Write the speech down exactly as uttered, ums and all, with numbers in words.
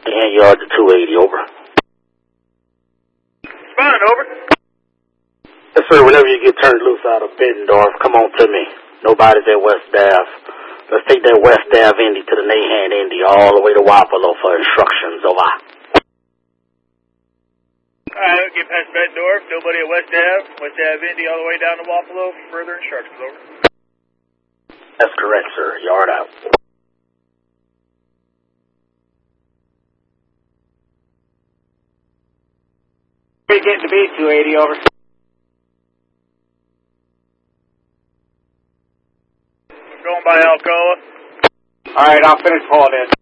And yard to two eighty, over. Fine, over. Yes, sir, whenever you get turned loose out of Bettendorf, come on to me. Nobody's at West Ave. Let's take that West Ave Indy to the Nahan Indy all the way to Wapello for instructions, over. Alright, get past Bettendorf, nobody at West Ave, West Ave Indy all the way down to Wapello for further instructions, over. That's correct, sir. Yard out. We're getting to B two eighty, over. Going by Alcoa. Alright, I'll finish pulling in.